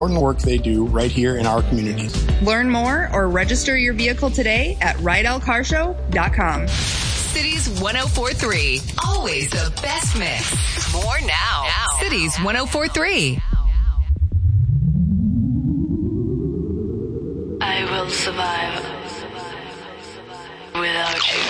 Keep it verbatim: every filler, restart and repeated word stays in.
important work they do right here in our communities. Learn more or register your vehicle today at rydell car show dot com. Cities one oh four point three. Always the best mix. More now. now. Cities one oh four point three. I will survive without you.